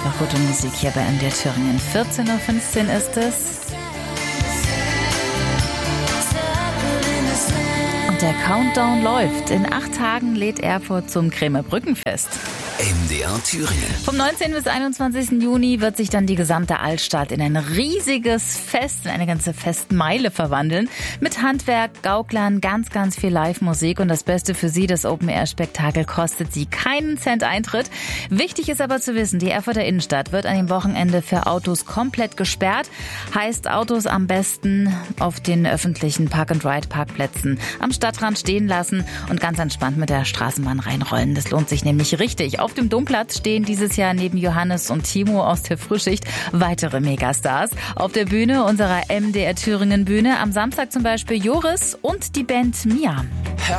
für gute Musik hier bei MDR Thüringen. 14.15 Uhr ist es. Und der Countdown läuft. In 8 Tagen lädt Erfurt zum Kremer Brückenfest. MDR Thüringen. Vom 19. bis 21. Juni wird sich dann die gesamte Altstadt in ein riesiges Fest, in eine ganze Festmeile verwandeln. Mit Handwerk, Gauklern, ganz viel Live-Musik. Und das Beste für Sie, das Open-Air-Spektakel kostet Sie keinen Cent Eintritt. Wichtig ist aber zu wissen, die Erfurter Innenstadt wird an dem Wochenende für Autos komplett gesperrt. Heißt, Autos am besten auf den öffentlichen Park-and-Ride-Parkplätzen am Stadtrand stehen lassen und ganz entspannt mit der Straßenbahn reinrollen. Das lohnt sich nämlich richtig. Auf dem Domplatz stehen dieses Jahr neben Johannes und Timo aus der Frühschicht weitere Megastars. Auf der Bühne unserer MDR Thüringen Bühne am Samstag zum Beispiel Joris und die Band Mia.